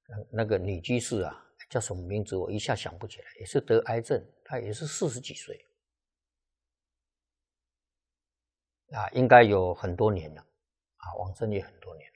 那个女居士啊，叫什么名字我一下想不起来，也是得癌症，她也是40几岁啊，应该有很多年了啊，往生也很多年了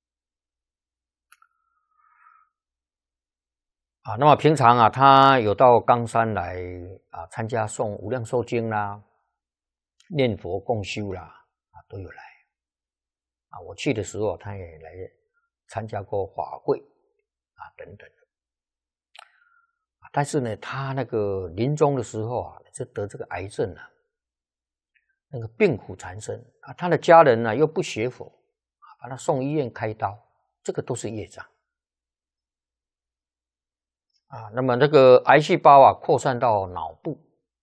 啊。那么平常啊，他有到冈山来啊，参加诵无量寿经啦、念佛共修啦啊，都有来啊。我去的时候，他也来参加过法会啊，等等的。但是呢，他那个临终的时候啊，是得这个癌症啊，那个病苦缠身啊，他的家人呢又不学佛啊，把他送医院开刀，这个都是业障啊。那么那个癌细胞啊，扩散到脑部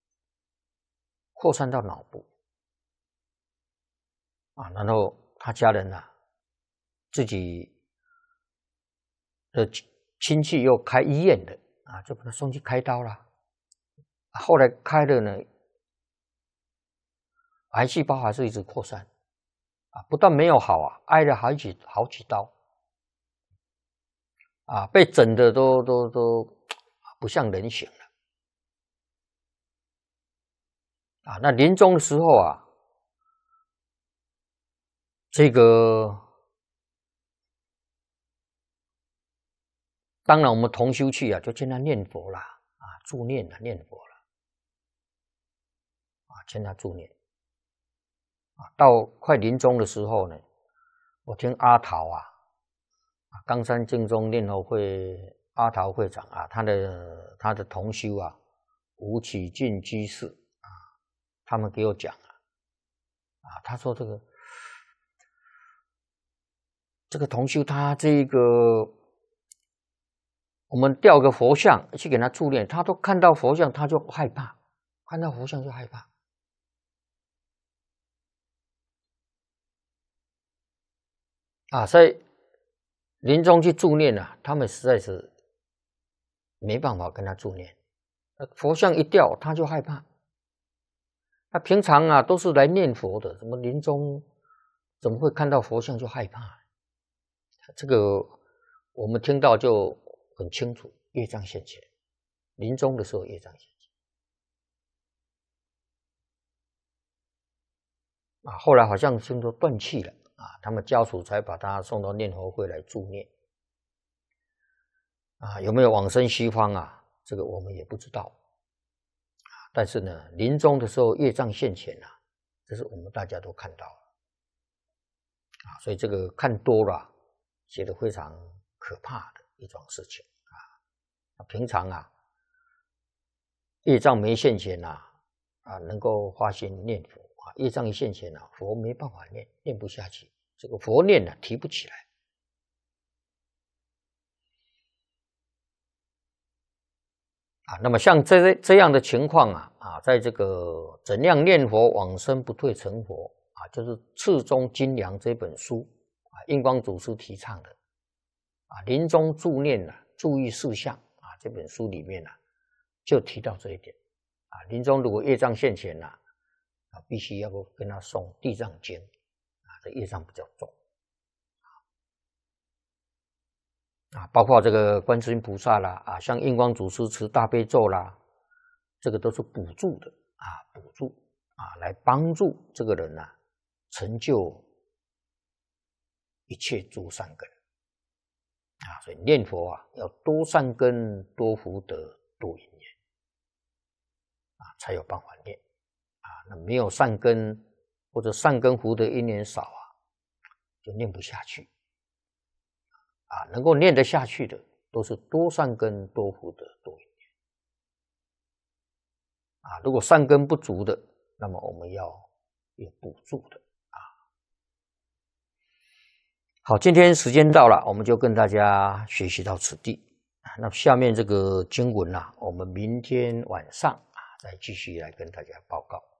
啊，然后他家人啊，自己的亲戚又开医院的啊，就把他送去开刀了。后来开了呢，癌细胞还是一直扩散啊，不但没有好啊，挨了好几刀啊，被整的都不像人形了啊。那临终的时候啊，这个当然我们同修去啊，就见他念佛啦啊，助念了，念佛了啊，见他助念啊。到快临终的时候呢，我听阿桃啊，冈山净宗念佛会阿桃会长啊，他的同修啊，吴启进居士啊，他们给我讲啊，他说这个同修他这个，我们吊个佛像去给他助念，他都看到佛像他就害怕，看到佛像就害怕啊，所以临终去助念啊，他们实在是没办法跟他助念，佛像一掉他就害怕。他平常啊都是来念佛的，怎么临终怎么会看到佛像就害怕？这个我们听到就很清楚，业障现前，临终的时候业障现前啊。后来好像听说断气了啊，他们家属才把他送到念佛会来助念啊。有没有往生西方啊？这个我们也不知道。但是呢，临终的时候业障现前啊，这是我们大家都看到了啊，所以这个看多了，觉得非常可怕的一种事情啊。平常啊，业障没现前啊，能够发心念佛啊，业障一现前啊，佛没办法念不下去，这个佛念呢提不起来。那么像这样的情况啊，在这个怎样念佛往生不退成佛啊，就是《次中精良》这本书啊，印光祖师提倡的啊，临终助念注意事项啊，这本书里面就提到这一点啊，临终如果业障现前必须要跟他诵《地藏经》啊，这业障比较重。包括这个观世音菩萨啦，像印光祖师持大悲咒啦，这个都是补助的补助来帮助这个人成就一切诸善根所以念佛要多善根、多福德、多因缘才有办法念那没有善根或者善根福德因缘少就念不下去。能够念得下去的，都是多善根、多福德、多因缘如果善根不足的，那么我们要有补助的好，今天时间到了，我们就跟大家学习到此地那下面这个经文我们明天晚上再继续来跟大家报告。